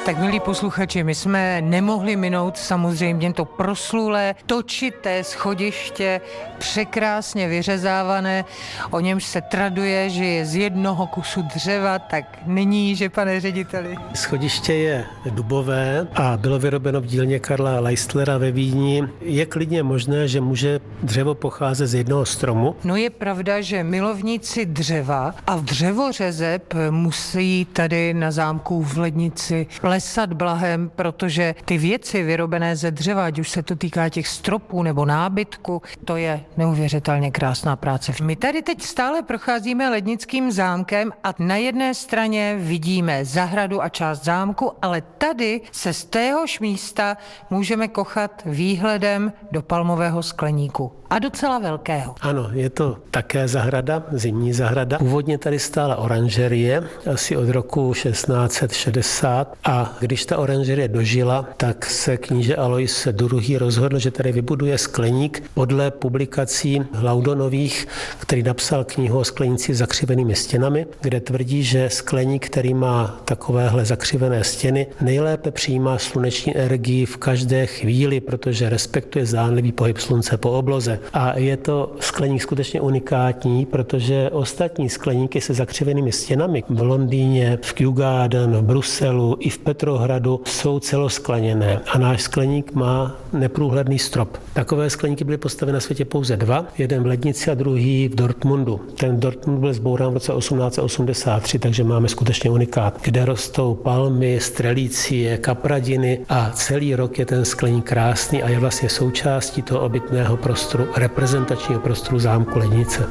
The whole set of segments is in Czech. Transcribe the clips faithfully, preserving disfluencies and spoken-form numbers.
Tak milí posluchači, my jsme nemohli minout samozřejmě to proslulé, točité schodiště, překrásně vyřezávané, o němž se traduje, že je z jednoho kusu dřeva, tak není, že pane řediteli? Schodiště je dubové a bylo vyrobeno v dílně Karla Leistlera ve Vídni. Je klidně možné, že může dřevo pocházet z jednoho stromu? No je pravda, že milovníci dřeva a dřevořezeb musí tady na zámku v Lednici lesat blahem, protože ty věci vyrobené ze dřeva, ať už se to týká těch stropů nebo nábytku, to je neuvěřitelně krásná práce. My tady teď stále procházíme Lednickým zámkem a na jedné straně vidíme zahradu a část zámku, ale tady se z téhož místa můžeme kochat výhledem do palmového skleníku. A docela velkého. Ano, je to také zahrada, zimní zahrada. Původně tady stála oranžerie, asi od roku šestnáct set šedesát, a když ta oranžerie dožila, tak se kníže Alois druhý. rozhodl, že tady vybuduje skleník podle publikací Laudonových, který napsal knihu o skleníci s zakřivenými stěnami, kde tvrdí, že skleník, který má takovéhle zakřivené stěny, nejlépe přijímá sluneční energii v každé chvíli, protože respektuje zdánlivý pohyb slunce po obloze. A je to skleník skutečně unikátní, protože ostatní skleníky se zakřivenými stěnami v Londýně, v Kew Garden, v Bruselu i v Petrohradu jsou celoskleněné a náš skleník má neprůhledný strop. Takové skleníky byly postaveny na světě pouze dva, jeden v Lednici a druhý v Dortmundu. Ten Dortmund byl zbourán v roce osmnáct set osmdesát tři, takže máme skutečně unikát, kde rostou palmy, strelicie, kapradiny a celý rok je ten skleník krásný a je vlastně součástí toho obytného prostoru, reprezentačního prostoru zámku Lednice.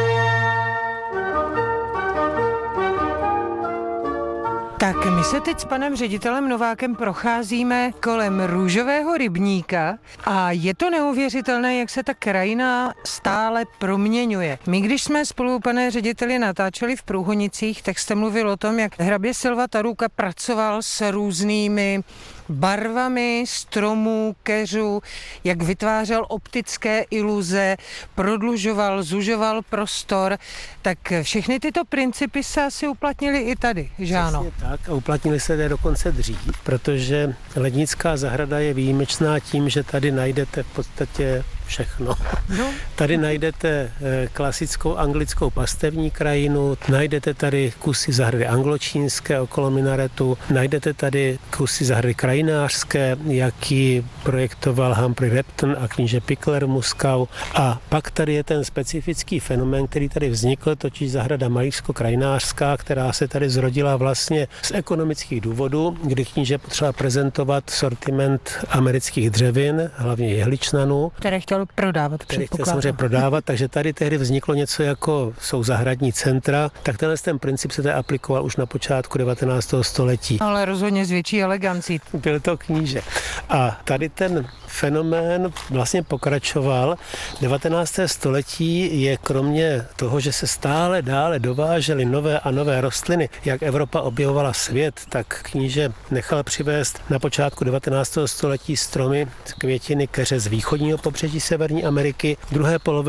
Tak my se teď s panem ředitelem Novákem procházíme kolem Růžového rybníka a je to neuvěřitelné, jak se ta krajina stále proměňuje. My, když jsme spolu, pane řediteli, natáčeli v Průhonicích, tak jste mluvil o tom, jak hrabě Silva Taruka pracoval s různými barvami stromů, keřů, jak vytvářel optické iluze, prodlužoval, zužoval prostor, tak všechny tyto principy se asi uplatnily i tady, že ano? Tak a uplatnili se tady dokonce dřív, protože Lednická zahrada je výjimečná tím, že tady najdete v podstatě všechno. No. Tady najdete klasickou anglickou pastevní krajinu, najdete tady kusy zahrady angločínské okolo minaretu, najdete tady kusy zahrady krajinářské, jaký projektoval Humphrey Repton a kníže Pickler Muskau. A pak tady je ten specifický fenomén, který tady vznikl, totiž zahrada malířsko-krajinářská, která se tady zrodila vlastně z ekonomických důvodů, kdy kníže potřeba prezentovat sortiment amerických dřevin, hlavně jehličnanů, které chtěl prodávat, který chtěl samozřejmě prodávat, takže tady tehdy vzniklo něco jako jsou zahradní centra, tak tenhle ten princip se tady aplikoval už na počátku devatenáctého století. Ale rozhodně s větší elegancí. Byl to kníže. A tady ten fenomén vlastně pokračoval. devatenácté století je kromě toho, že se stále dále dovážely nové a nové rostliny, jak Evropa objevovala svět, tak kníže nechal přivést na počátku devatenáctého století stromy, květiny, keře z východního pobřeží Severní Ameriky. V druhé polovině